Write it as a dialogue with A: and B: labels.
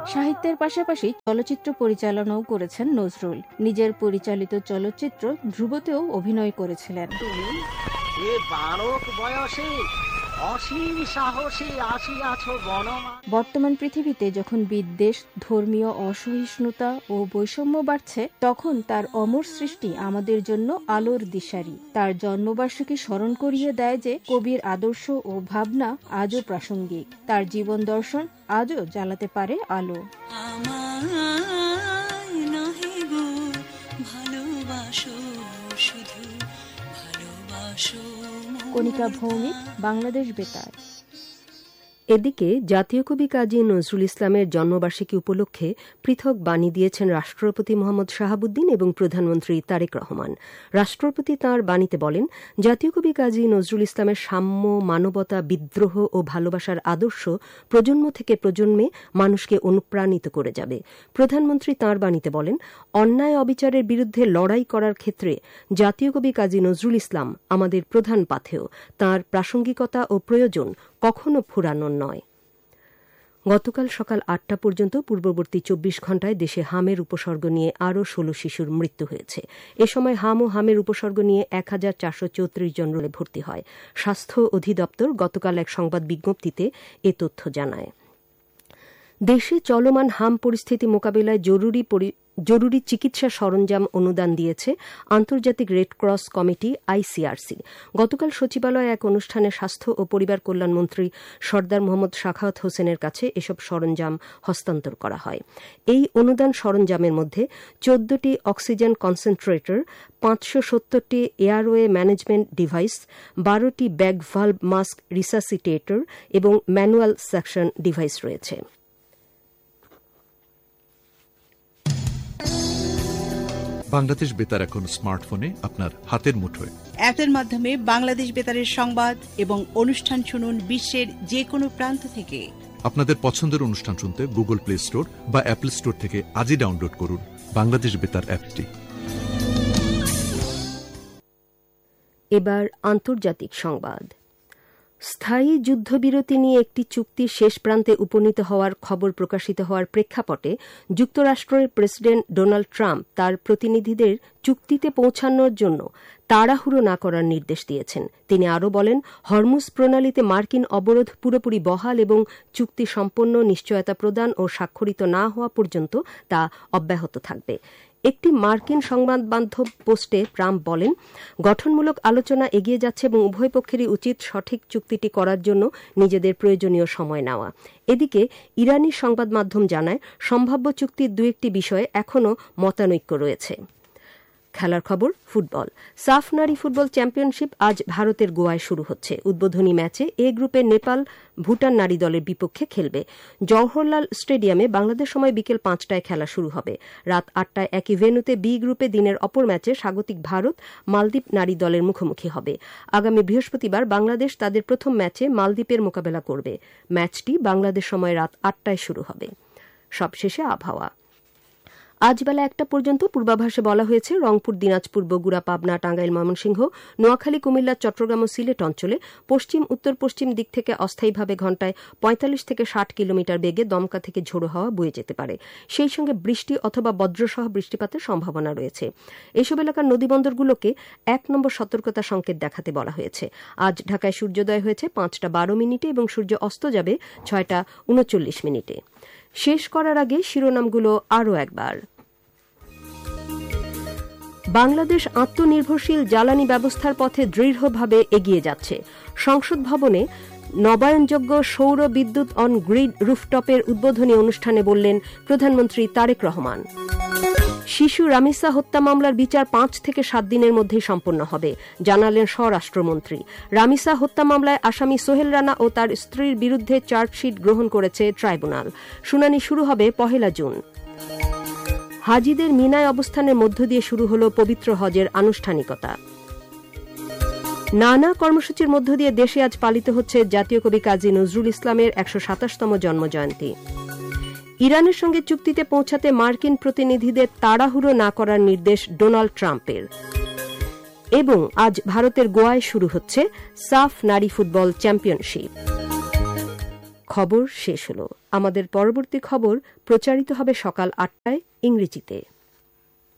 A: সাহিত্যের পাশাপাশি চলচ্চিত্র পরিচালনাও করেছেন নজরুল। নিজের পরিচালিত চলচ্চিত্র ধ্রুবতেও অভিনয় করেছিলেন।
B: তুমি এ বালক বয়সে অসীম সাহসে আসিয়াছ বনমা।
A: বর্তমান পৃথিবীতে যখন বিদ্বেষ, ধর্মীয় অসহিষ্ণুতা ও বৈষম্য বাড়ছে, তখন তার অমর সৃষ্টি আমাদের জন্য আলোর দিশারি। তার জন্মবার্ষিকী স্মরণ করিয়ে দেয় যে কবির আদর্শ ও ভাবনা আজও প্রাসঙ্গিক। তার জীবন দর্শন আজও জ্বালাতে পারে আলো। কণিকা ভৌমিক, বাংলাদেশ বেতার।
C: এদিকে জাতীয় কবি কাজী নজরুল ইসলামের জন্মবার্ষিকী উপলক্ষে পৃথক বাণী দিয়েছেন রাষ্ট্রপতি মোহাম্মদ শাহাবুদ্দিন এবং প্রধানমন্ত্রী তারেক রহমান। রাষ্ট্রপতি তাঁর বাণীতে বলেন, জাতীয় কবি কাজী নজরুল ইসলামের সাম্য, মানবতা, বিদ্রোহ ও ভালোবাসার আদর্শ প্রজন্ম থেকে প্রজন্মে মানুষকে অনুপ্রাণিত করে যাবে। প্রধানমন্ত্রী তাঁর বাণীতে বলেন, অন্যায় অবিচারের বিরুদ্ধে লড়াই করার ক্ষেত্রে জাতীয় কবি কাজী নজরুল ইসলাম আমাদের প্রধান পাথেয়। তাঁর প্রাসঙ্গিকতা ও প্রয়োজন কখনো ফুরানোর নয়। গতকাল সকাল 8টা পর্যন্ত পূর্ববর্তী 24 ঘণ্টায় দেশে হামের উপসর্গ নিয়ে আরও 16 শিশুর মৃত্যু হয়েছে। এ সময় হাম ও হামের উপসর্গ নিয়ে 1434 জন রোলে ভর্তি হয়। স্বাস্থ্য অধিদপ্তর গতকাল এক সংবাদ বিজ্ঞপ্তিতে এ তথ্য জানায়। দেশে চলমান হাম পরিস্থিতি মোকাবিলায় জরুরি চিকিৎসা সরঞ্জাম অনুদান দিয়েছে আন্তর্জাতিক রেডক্রস কমিটি ICRC। গতকাল সচিবালয়ে এক অনুষ্ঠানে স্বাস্থ্য ও পরিবার কল্যাণ মন্ত্রী সরদার মোহাম্মদ শাখাওয়াত হোসেনের কাছে এসব সরঞ্জাম হস্তান্তর করা হয়। এই অনুদান সরঞ্জামের মধ্যে 14টি oxygen concentrator, 570টি airway management device, 12টি bag valve mask রিসাসিটেটর এবং ম্যানুয়াল সাকশন ডিভাইস রয়েছে।
D: বাংলাদেশ বেতার এখন স্মার্টফোনে আপনার হাতের মুঠোয়।
E: অ্যাপের মাধ্যমে বাংলাদেশ বেতারের সংবাদ এবং অনুষ্ঠান শুনুন বিশ্বের যে কোনো প্রান্ত থেকে।
D: আপনাদের পছন্দের অনুষ্ঠান শুনতে গুগল প্লে স্টোর বা অ্যাপল স্টোর থেকে আজই ডাউনলোড করুন বাংলাদেশ বেতার অ্যাপটি।
C: এবার আন্তর্জাতিক সংবাদ। স্থায়ী যুদ্ধবিরতি নিয়ে একটি চুক্তির শেষ প্রান্তে উপনীত হওয়ার খবর প্রকাশিত হওয়ার প্রেক্ষাপটে যুক্তরাষ্ট্রের প্রেসিডেন্ট ডোনাল্ড ট্রাম্প তার প্রতিনিধিদের চুক্তিতে পৌঁছানোর জন্য তাড়াহুড়ো না করার নির্দেশ দিয়েছেন। তিনি আরও বলেন, হরমুজ প্রণালীতে মার্কিন অবরোধ পুরোপুরি বহাল এবং চুক্তি সম্পন্ন, নিশ্চয়তা প্রদান ও স্বাক্ষরিত না হওয়া পর্যন্ত তা অব্যাহত থাকবে। একটি মার্কিন সংবাদ মাধ্যম পোস্টে ট্রাম্প বলেন, গঠনমূলক আলোচনা এগিয়ে যাচ্ছে এবং উভয় পক্ষেরই উচিত সঠিক চুক্তিটি করার জন্য নিজেদের প্রয়োজনীয় সময় নেওয়া। এদিকে ইরানি সংবাদ মাধ্যম জানায়, সম্ভাব্য চুক্তির দু একটি বিষয়ে এখনও মতানৈক্য রয়েছে। খেলার খবর, ফুটবল। সাফ নারী ফুটবল চ্যাম্পিয়নশিপ আজ ভারতের গোয়ায় শুরু হচ্ছে। উদ্বোধনী ম্যাচে এ গ্রুপে নেপাল ভুটান নারী দলের বিপক্ষে খেলবে। জওহরলাল স্টেডিয়ামে বাংলাদেশ সময় বিকেল 5টায় খেলা শুরু হবে। রাত 8টায় একই ভেন্যুতে বি গ্রুপে দিনের অপর ম্যাচে স্বাগতিক ভারত মালদ্বীপ নারী দলের মুখোমুখি হবে। আগামী বৃহস্পতিবার বাংলাদেশ তাদের প্রথম ম্যাচে মালদ্বীপের মোকাবেলা করবে। ম্যাচটি বাংলাদেশ সময় রাত 8টায় শুরু হবে। সবশেষে আবহাওয়া। আজ বেলা 1টা পর্যন্ত পূর্বাভাসে বলা হয়েছে, রংপুর, দিনাজপুর, বগুড়া, পাবনা, টাঙ্গাইল, ময়মনসিংহ, নোয়াখালী, কুমিল্লা, চট্টগ্রাম ও সিলেট অঞ্চলে পশ্চিম উত্তর পশ্চিম দিক থেকে অস্থায়ীভাবে ঘণ্টায় 45 থেকে 60 কিলোমিটার বেগে দমকা থেকে ঝোড়ো হাওয়া বয়ে যেতে পারে। সেই সঙ্গে বৃষ্টি অথবা বজ্রসহ বৃষ্টিপাতের সম্ভাবনা রয়েছে। এসব এলাকার নদীবন্দরগুলোকে 1 নম্বর সতর্কতা সংকেত দেখাতে বলা হয়েছে। আজ ঢাকায় সূর্যোদয় হয়েছে 5টা 12 মিনিটে এবং সূর্য অস্ত যাবে 6টা 39 মিনিটে। শেষ করার আগে শিরোনামগুলো আরও একবার। বাংলাদেশ আত্মনির্ভরশীল জ্বালানি ব্যবস্থার পথে দৃঢ়ভাবে এগিয়ে যাচ্ছে। সংসদ ভবনে নবায়নযোগ্য সৌর বিদ্যুৎ অন গ্রিড রুফটপের উদ্বোধনী অনুষ্ঠানে বললেন প্রধানমন্ত্রী তারেক রহমান। শিশু রামিসা হত্যা মামলার বিচার 5 থেকে 7 দিনের মধ্যেই সম্পন্ন হবে, জানালেন স্বরাষ্ট্রমন্ত্রী। রামিসা হত্যা মামলায় আসামি সোহেল রানা ও তার স্ত্রীর বিরুদ্ধে চার্জশিট গ্রহণ করেছে ট্রাইব্যুনাল। শুনানি শুরু হবে 1 জুন। হাজিদের মিনায় অবস্থানের মধ্য দিয়ে শুরু হল পবিত্র হজের আনুষ্ঠানিকতা। নানা কর্মসূচির মধ্য দিয়ে দেশে আজ পালিত হচ্ছে জাতীয় কবি কাজী নজরুল ইসলামের 127তম জন্মজয়ন্তী। ইরানের সঙ্গে চুক্তিতে পৌঁছাতে মার্কিন প্রতিনিধিদের তাড়াহুড়ো না করার নির্দেশ ডোনাল্ড ট্রাম্পের। এবং আজ ভারতের গোয়ায় শুরু হচ্ছে সাফ নারী ফুটবল চ্যাম্পিয়নশিপ। খবর শেষ হল। আমাদের পরবর্তী খবর প্রচারিত হবে সকাল ৮টায় ইংরেজিতে।